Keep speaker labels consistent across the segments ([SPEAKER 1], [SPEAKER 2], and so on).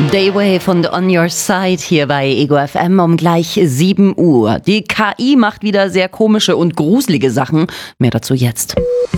[SPEAKER 1] Daywave und On Your Side hier bei Ego FM um gleich 7 Uhr. Die KI macht wieder sehr komische und gruselige Sachen. Mehr dazu jetzt.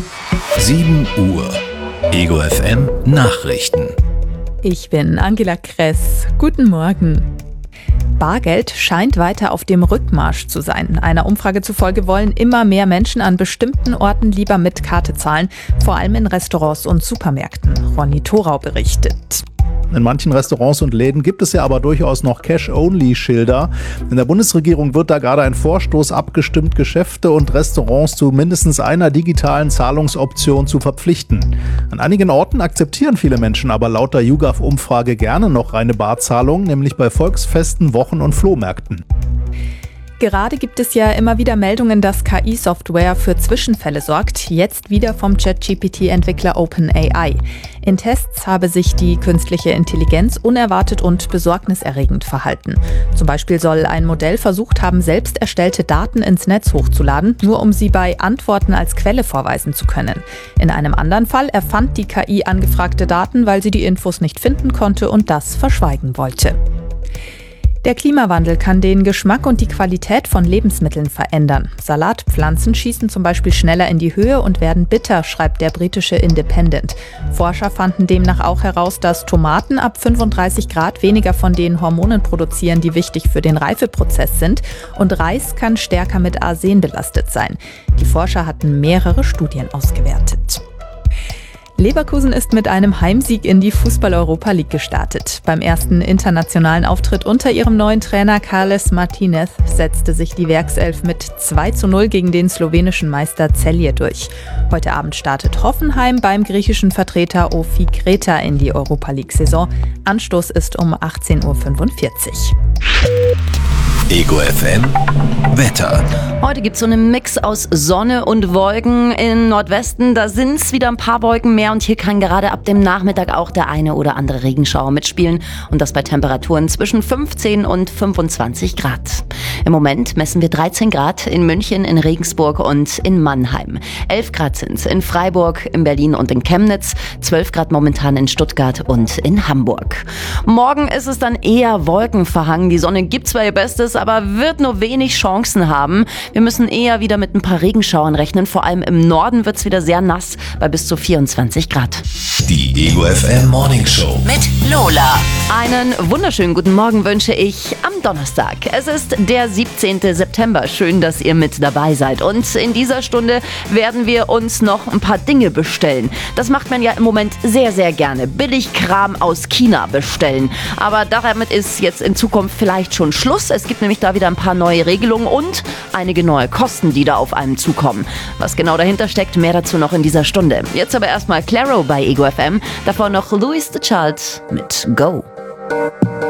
[SPEAKER 2] 7 Uhr. Ego FM Nachrichten.
[SPEAKER 3] Ich bin Angela Kress. Guten Morgen. Bargeld scheint weiter auf dem Rückmarsch zu sein. Einer Umfrage zufolge wollen immer mehr Menschen an bestimmten Orten lieber mit Karte zahlen, vor allem in Restaurants und Supermärkten. Ronny Thorau berichtet.
[SPEAKER 4] In manchen Restaurants und Läden gibt es ja aber durchaus noch Cash-Only-Schilder. In der Bundesregierung wird da gerade ein Vorstoß abgestimmt, Geschäfte und Restaurants zu mindestens einer digitalen Zahlungsoption zu verpflichten. An einigen Orten akzeptieren viele Menschen aber laut der YouGov-Umfrage gerne noch reine Barzahlungen, nämlich bei Volksfesten, Wochen- und Flohmärkten.
[SPEAKER 3] Gerade gibt es ja immer wieder Meldungen, dass KI-Software für Zwischenfälle sorgt. Jetzt wieder vom ChatGPT-Entwickler OpenAI. In Tests habe sich die künstliche Intelligenz unerwartet und besorgniserregend verhalten. Zum Beispiel soll ein Modell versucht haben, selbst erstellte Daten ins Netz hochzuladen, nur um sie bei Antworten als Quelle vorweisen zu können. In einem anderen Fall erfand die KI angefragte Daten, weil sie die Infos nicht finden konnte und das verschweigen wollte. Der Klimawandel kann den Geschmack und die Qualität von Lebensmitteln verändern. Salatpflanzen schießen zum Beispiel schneller in die Höhe und werden bitter, schreibt der britische Independent. Forscher fanden demnach auch heraus, dass Tomaten ab 35 Grad weniger von den Hormonen produzieren, die wichtig für den Reifeprozess sind. Und Reis kann stärker mit Arsen belastet sein. Die Forscher hatten mehrere Studien ausgewertet. Leverkusen ist mit einem Heimsieg in die Fußball-Europa League gestartet. Beim ersten internationalen Auftritt unter ihrem neuen Trainer Carles Martinez setzte sich die Werkself mit 2:0 gegen den slowenischen Meister Celje durch. Heute Abend startet Hoffenheim beim griechischen Vertreter Ofi Kreta in die Europa League-Saison. Anstoß ist um 18:45 Uhr.
[SPEAKER 2] Ego FM Wetter.
[SPEAKER 1] Heute gibt es so einen Mix aus Sonne und Wolken. Im Nordwesten, da sind es wieder ein paar Wolken mehr und hier kann gerade ab dem Nachmittag auch der eine oder andere Regenschauer mitspielen und das bei Temperaturen zwischen 15 und 25 Grad. Im Moment messen wir 13 Grad in München, in Regensburg und in Mannheim. 11 Grad sind es in Freiburg, in Berlin und in Chemnitz, 12 Grad momentan in Stuttgart und in Hamburg. Morgen ist es dann eher wolkenverhangen. Die Sonne gibt zwar ihr Bestes, aber wird nur wenig Chancen haben. Wir müssen eher wieder mit ein paar Regenschauern rechnen. Vor allem im Norden wird es wieder sehr nass bei bis zu 24 Grad.
[SPEAKER 2] Die Ego FM Morning Show
[SPEAKER 1] Mit Lola. Einen wunderschönen guten Morgen wünsche ich am Donnerstag. Es ist der 17. September. Schön, dass ihr mit dabei seid. Und in dieser Stunde werden wir uns noch ein paar Dinge bestellen. Das macht man ja im Moment sehr, sehr gerne. Billigkram aus China bestellen. Aber damit ist jetzt in Zukunft vielleicht schon Schluss. Es gibt nämlich da wieder ein paar neue Regelungen und einige neue Kosten, die da auf einen zukommen. Was genau dahinter steckt, mehr dazu noch in dieser Stunde. Jetzt aber erstmal Claro bei Ego FM. Davor noch Louis the Child mit Go.